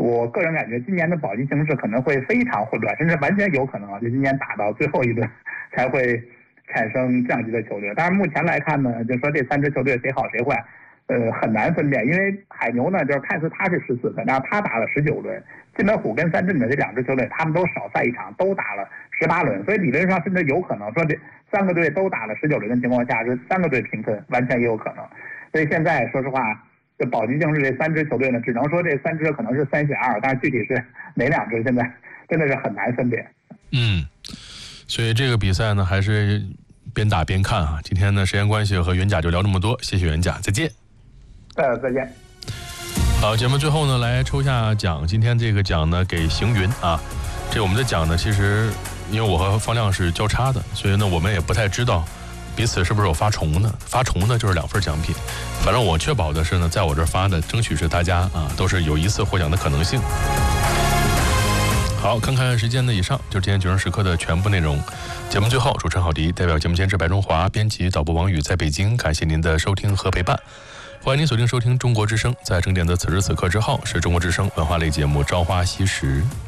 我个人感觉今年的保级形势可能会非常混乱，甚至完全有可能就今年打到最后一轮才会产生降级的球队。但是目前来看呢，就说这3支球队谁好谁坏，很难分辨。因为海牛呢，就是看似他是14分，但是他打了19轮，金门虎跟三镇的这2支球队，他们都少赛一场，都打了18轮，所以理论上甚至有可能说这3个队都打了19轮的情况下，是3个队平分，完全也有可能。所以现在说实话，这保级形势这3支球队呢，只能说这3支可能是3选2，但是具体是哪2支，现在真的是很难分辨。 所以这个比赛呢，还是边打边看啊。今天呢，时间关系和袁甲就聊这么多，谢谢袁甲，再见。 再见。 好，节目最后呢，来抽下奖。今天这个奖呢，给行云啊。这我们的奖呢，其实因为我和方亮是交叉的，所以呢，我们也不太知道彼此是不是有发重呢？发重的就是2份奖品。反正我确保的是呢，在我这儿发的，争取是大家啊都是有一次获奖的可能性。好，看看时间的以上，就是今天9时时刻的全部内容。节目最后，主持人郝迪代表节目监制白中华，编辑导播王宇在北京，感谢您的收听和陪伴。欢迎您锁定收听中国之声，在正点的此时此刻之后，是中国之声文化类节目《朝花夕拾》。